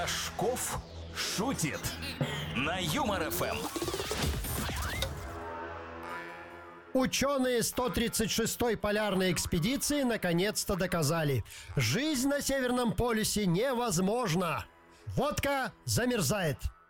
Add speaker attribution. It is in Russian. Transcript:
Speaker 1: Рожков шутит на Юмор ФМ.
Speaker 2: Ученые 136-й полярной экспедиции наконец-то доказали: жизнь на Северном полюсе невозможна. Водка замерзает.